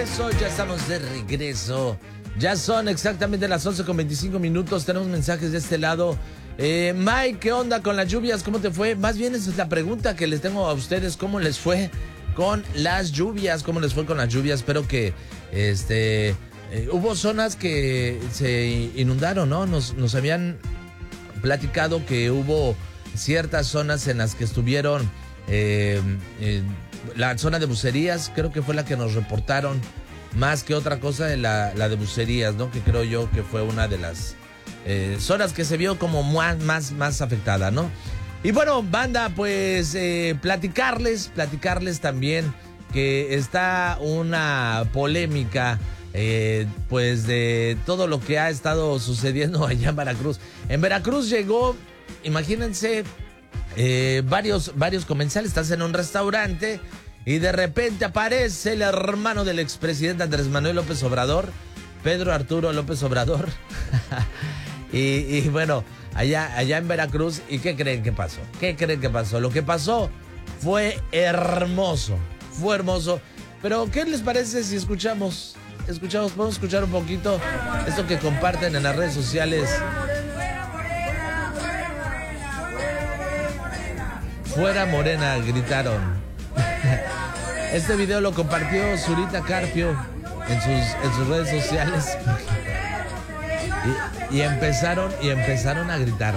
regreso, ya estamos de regreso. Ya son exactamente las 11:25. Tenemos mensajes de este lado. Mike, ¿qué onda con las lluvias? ¿Cómo te fue? Más bien esa es la pregunta que les tengo a ustedes. ¿Cómo les fue con las lluvias? ¿Cómo les fue con las lluvias? Espero que hubo zonas que se inundaron, ¿no? Nos habían platicado que hubo ciertas zonas en las que estuvieron la zona de Bucerías, creo que fue la que nos reportaron más que otra cosa, la de Bucerías, ¿no? Que creo yo que fue una de las zonas que se vio como más afectada, ¿no? Y bueno, banda, pues platicarles también que está una polémica, pues de todo lo que ha estado sucediendo allá en Veracruz. En Veracruz llegó, imagínense, varios comensales. Estás en un restaurante y de repente aparece el hermano del expresidente Andrés Manuel López Obrador, Pedro Arturo López Obrador. y bueno, allá en Veracruz. ¿Y qué creen que pasó? Lo que pasó fue hermoso. Pero ¿qué les parece si escuchamos? Podemos escuchar un poquito esto que comparten en las redes sociales. Fuera Morena, gritaron. Este video lo compartió Zurita Carpio en sus redes sociales. Y empezaron a gritar.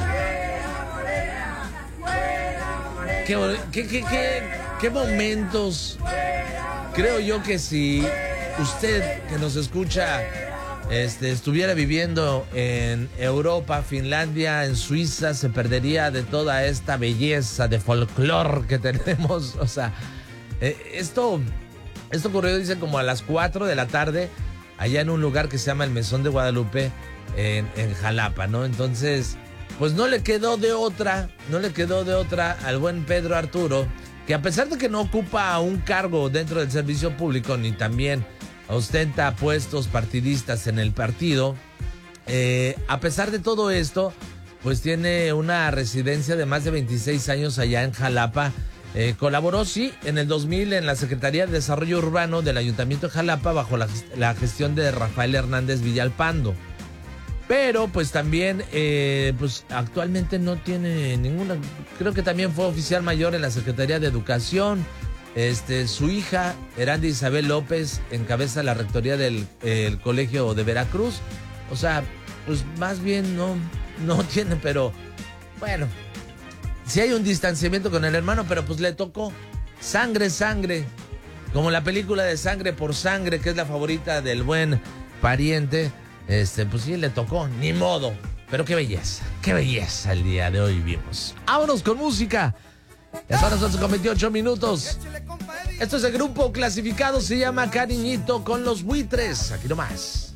¿Qué momentos? Creo yo que si usted que nos escucha estuviera viviendo en Europa, Finlandia, en Suiza, se perdería de toda esta belleza de folclore que tenemos. O sea, esto ocurrió, dice, como a las 4 de la tarde, allá en un lugar que se llama el Mesón de Guadalupe, en Jalapa, ¿no? Entonces, pues no le quedó de otra al buen Pedro Arturo, que a pesar de que no ocupa un cargo dentro del servicio público, ni también ostenta puestos partidistas en el partido, a pesar de todo esto, pues tiene una residencia de más de 26 años allá en Jalapa. Colaboró, sí, en el 2000 en la Secretaría de Desarrollo Urbano del Ayuntamiento de Jalapa bajo la gestión de Rafael Hernández Villalpando. Pero pues también, pues actualmente no tiene ninguna. Creo que también fue oficial mayor en la Secretaría de Educación. Su hija, Erandi Isabel López, encabeza la rectoría del Colegio de Veracruz. O sea, pues más bien no tiene, pero bueno, sí hay un distanciamiento con el hermano, pero pues le tocó sangre, como la película de Sangre por Sangre, que es la favorita del buen pariente. Pues sí le tocó, ni modo. Pero qué belleza el día de hoy vimos. Vámonos con música. Ya son las 11:28. Esto es el grupo clasificado, se llama Cariñito con los Buitres. Aquí nomás.